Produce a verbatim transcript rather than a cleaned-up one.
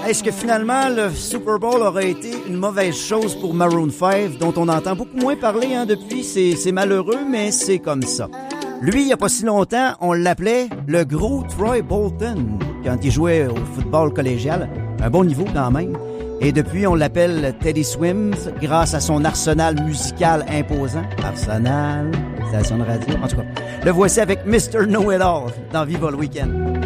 Est-ce que finalement le Super Bowl aurait été une mauvaise chose pour Maroon cinq, dont on entend beaucoup moins parler hein, depuis? C'est, c'est malheureux, mais c'est comme ça. Lui, il n'y a pas si longtemps, on l'appelait le gros Troy Bolton quand il jouait au football collégial. Un bon niveau quand même. Et depuis, on l'appelle Teddy Swims grâce à son arsenal musical imposant. Arsenal, station de radio, en tout cas. Le voici avec mister Know It All dans Viva le Week-end.